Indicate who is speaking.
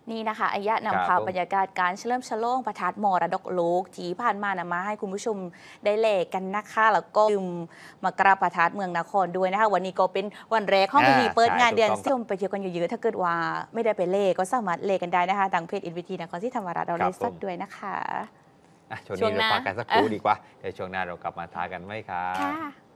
Speaker 1: นี่นะคะอายะ
Speaker 2: ครั
Speaker 1: นำพา
Speaker 2: บผม
Speaker 1: บรรยากาศการเฉลิมฉลองประทัดมรดกโลกที่ผ่านมานะมาให้คุณผู้ชมได้เล่กันนะคะแล้วก็ดื่มมากราบประทัดเมืองนครด้วยนะคะวันนี้ก็เป็นวันแรกของพิธีเปิด
Speaker 2: ใช่
Speaker 1: งานเดือน
Speaker 2: ถูกต้องครับ
Speaker 1: ชมไปเที่ยวกันเยอะๆถ้าเกิดว่าไม่ได้ไปเล่ก็สามารถเล่กันได้นะคะทางเพจอินวิทีนครศรีธรรมราชเรา
Speaker 2: ครับผม
Speaker 1: เลยสักด้วยนะคะ
Speaker 2: ช่วง
Speaker 1: ช่วงหน้า
Speaker 2: นี้เราพักกันสักครู่ดีกว่าเดี๋ยวช่วงหน้าเรากลับมาทากันไหมครั
Speaker 1: ค่ะ
Speaker 2: บ